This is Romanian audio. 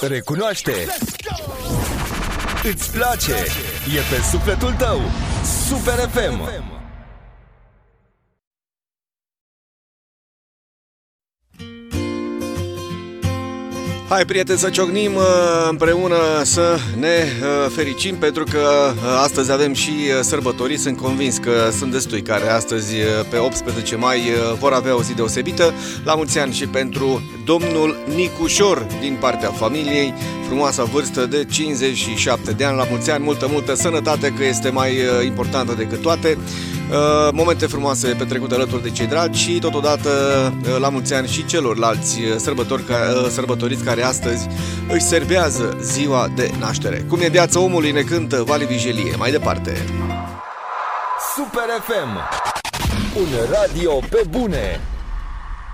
Recunoaște. Îți place. E pe sufletul tău. Super FM. Hai, prieteni, să ciocnim împreună, să ne fericim, pentru că astăzi avem și sărbători. Sunt convins că sunt destui care astăzi, pe 18 mai, vor avea o zi deosebită. La mulți ani și pentru domnul Nicușor din partea familiei, frumoasa vârstă de 57 de ani. La mulți ani, multă sănătate, că este mai importantă decât toate. Momente frumoase petrecute alături de cei dragi și totodată la mulți ani și celorlalți sărbătoriți care astăzi își servează ziua de naștere. Cum e viața omului, ne cântă Vali Vigelie. Mai departe. Super FM, un radio pe bune.